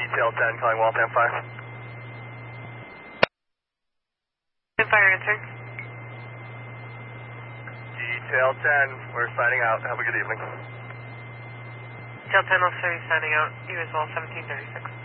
Detail 10 calling Waltham Fire. Fire answer. Detail 10, we're signing out. Have a good evening. Detail 10 officer, signing out. You as well, 1736.